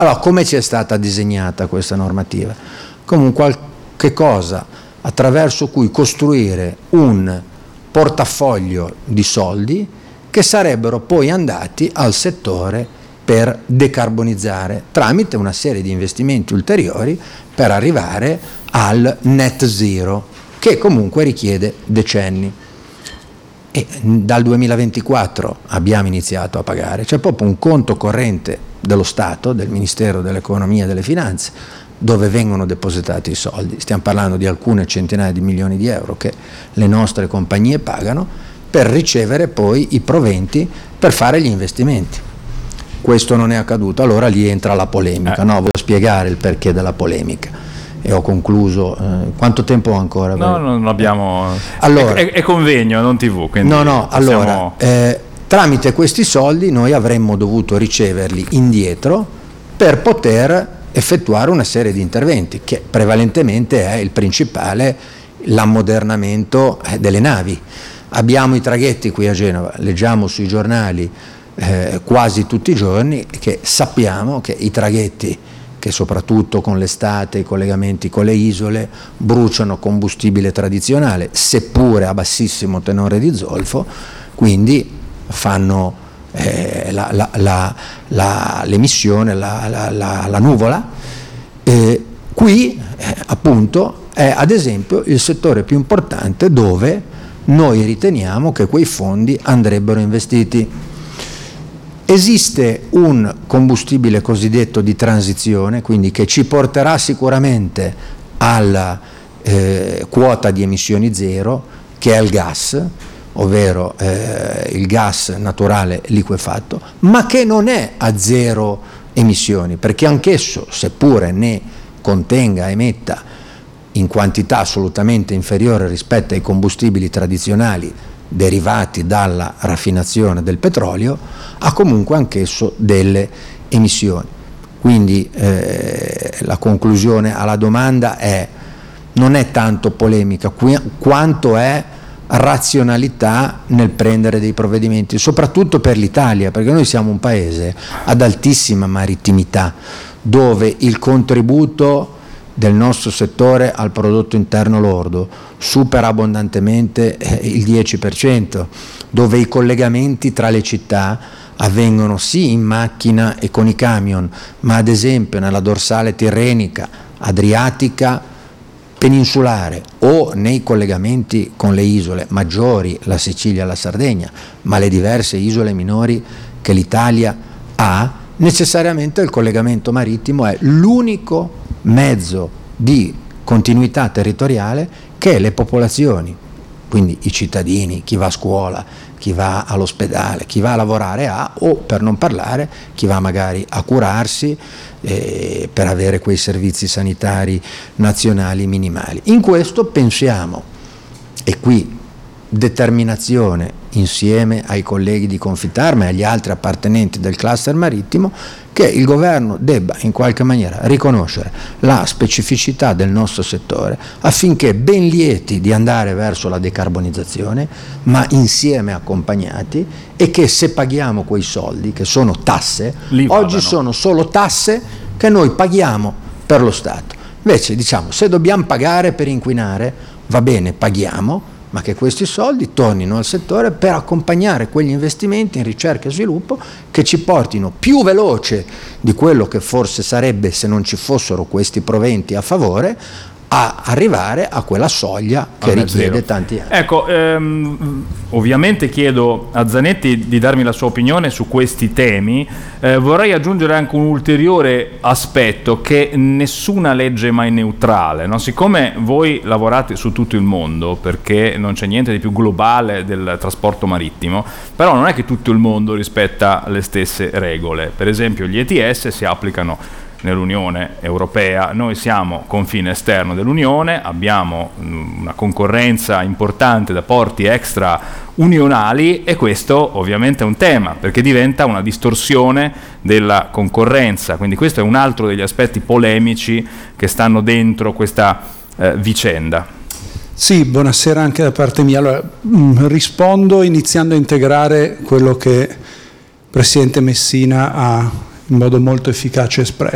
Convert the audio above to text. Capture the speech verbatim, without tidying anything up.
Allora, come ci è stata disegnata questa normativa? Come un qualche cosa attraverso cui costruire un portafoglio di soldi che sarebbero poi andati al settore per decarbonizzare tramite una serie di investimenti ulteriori per arrivare al net zero, che comunque richiede decenni. E dal duemilaventiquattro abbiamo iniziato a pagare, c'è proprio un conto corrente dello Stato, del Ministero dell'Economia e delle Finanze, dove vengono depositati i soldi. Stiamo parlando di alcune centinaia di milioni di euro che le nostre compagnie pagano per ricevere poi i proventi per fare gli investimenti. Questo non è accaduto, allora lì entra la polemica, eh. no? Voglio spiegare il perché della polemica. E ho concluso. Eh, quanto tempo ho ancora? No, non abbiamo. Allora, è, è convegno, non tivù. No, no, possiamo... allora, eh, tramite questi soldi noi avremmo dovuto riceverli indietro per poter effettuare una serie di interventi, che prevalentemente è il principale, l'ammodernamento delle navi. Abbiamo i traghetti qui a Genova, leggiamo sui giornali eh, quasi tutti i giorni che sappiamo che i traghetti, che soprattutto con l'estate, i collegamenti con le isole, bruciano combustibile tradizionale, seppure a bassissimo tenore di zolfo, quindi fanno eh, la, la, la, la, l'emissione, la, la, la, la nuvola. Eh, qui eh, appunto è ad esempio il settore più importante dove noi riteniamo che quei fondi andrebbero investiti. Esiste un combustibile cosiddetto di transizione, quindi che ci porterà sicuramente alla eh, quota di emissioni zero, che è il gas, ovvero eh, il gas naturale liquefatto, ma che non è a zero emissioni, perché anch'esso, seppure ne contenga, emetta in quantità assolutamente inferiore rispetto ai combustibili tradizionali derivati dalla raffinazione del petrolio, ha comunque anch'esso delle emissioni. Quindi eh, la conclusione alla domanda è: non è tanto polemica qui, quanto è razionalità nel prendere dei provvedimenti, soprattutto per l'Italia, perché noi siamo un paese ad altissima marittimità, dove il contributo del nostro settore al prodotto interno lordo supera abbondantemente eh, il dieci per cento, dove i collegamenti tra le città avvengono sì in macchina e con i camion, ma ad esempio nella dorsale tirrenica, adriatica, peninsulare o nei collegamenti con le isole maggiori, la Sicilia e la Sardegna, ma le diverse isole minori che l'Italia ha, necessariamente il collegamento marittimo è l'unico mezzo di continuità territoriale che le popolazioni, quindi i cittadini, chi va a scuola, chi va all'ospedale, chi va a lavorare ha, o per non parlare chi va magari a curarsi eh, per avere quei servizi sanitari nazionali minimali. In questo pensiamo, e qui determinazione insieme ai colleghi di Confitarma e agli altri appartenenti del cluster marittimo, che il governo debba in qualche maniera riconoscere la specificità del nostro settore affinché, ben lieti di andare verso la decarbonizzazione, ma insieme accompagnati, e che se paghiamo quei soldi che sono tasse, oggi sono solo tasse che noi paghiamo per lo Stato. Invece diciamo, se dobbiamo pagare per inquinare, va bene, paghiamo, ma che questi soldi tornino al settore per accompagnare quegli investimenti in ricerca e sviluppo che ci portino più veloce di quello che forse sarebbe se non ci fossero questi proventi a favore, a arrivare a quella soglia che richiede zero. Tanti anni. Ecco, ehm, ovviamente chiedo a Zanetti di darmi la sua opinione su questi temi. Eh, vorrei aggiungere anche un ulteriore aspetto, che nessuna legge è mai neutrale, no? Siccome voi lavorate su tutto il mondo, perché non c'è niente di più globale del trasporto marittimo, però non è che tutto il mondo rispetta le stesse regole. Per esempio gli E T S si applicano nell'Unione Europea, noi siamo confine esterno dell'Unione, abbiamo una concorrenza importante da porti extra unionali, e questo ovviamente è un tema, perché diventa una distorsione della concorrenza. Quindi questo è un altro degli aspetti polemici che stanno dentro questa eh, vicenda. Sì, buonasera anche da parte mia. Allora, mh, rispondo iniziando a integrare quello che il Presidente Messina ha in modo molto efficace espresso.